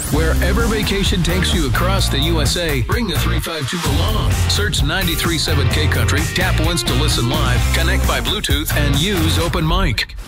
Wherever vacation takes you across the USA, bring the 352 along. Search 93.7 K Country, tap once to listen live, connect by Bluetooth, and use Open Mic.